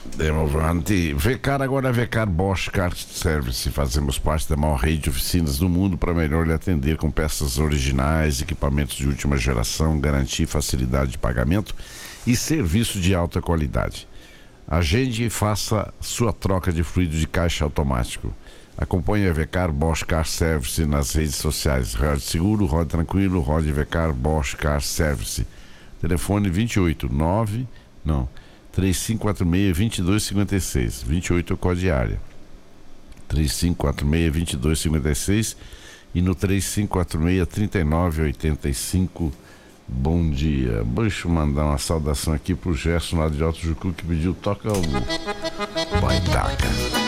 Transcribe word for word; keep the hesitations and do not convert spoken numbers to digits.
Demovante. Vecar agora é Vecar Bosch Car Service. Fazemos parte da maior rede de oficinas do mundo para melhor lhe atender com peças originais, equipamentos de última geração, garantia e facilidade de pagamento e serviço de alta qualidade. Agende e faça sua troca de fluido de caixa automático. Acompanhe a Vecar Bosch Car Service nas redes sociais. Rode seguro, rode tranquilo, rode Vecar Bosch Car Service. Telefone vinte e oito nove, não, três cinco quatro seis, dois dois cinco seis. vinte e oito é o código de área. três cinco quatro seis, dois dois cinco seis e no três cinco quatro seis, três nove oito cinco. Bom dia. Deixa eu mandar uma saudação aqui pro Gerson lá de Alto Jucu que pediu toca o Baitaca.